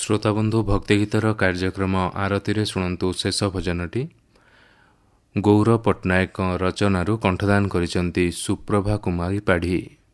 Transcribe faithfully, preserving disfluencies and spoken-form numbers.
श्रोताबंधु भक्तिगीतर कार्यक्रम आरती शुणु शेष भजनटी गौर पट्टनायक रचनारू कंठदान करिसेंती सुप्रभा कुमारी पाढ़ी।